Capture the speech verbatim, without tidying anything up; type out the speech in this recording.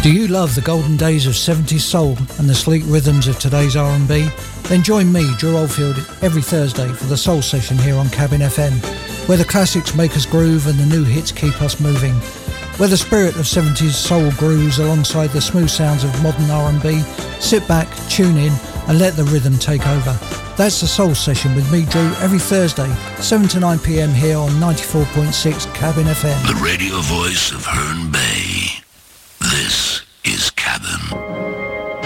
Do you love the golden days of seventies soul and the sleek rhythms of today's R and B? Then join me, Drew Oldfield, every Thursday for the Soul Session here on Cabin F M, where the classics make us groove and the new hits keep us moving. Where the spirit of seventies soul grooves alongside the smooth sounds of modern R and B, sit back, tune in and let the rhythm take over. That's the Soul Session with me, Drew, every Thursday, seven to nine p m here on ninety-four point six Cabin F M. The radio voice of Herne Bay. This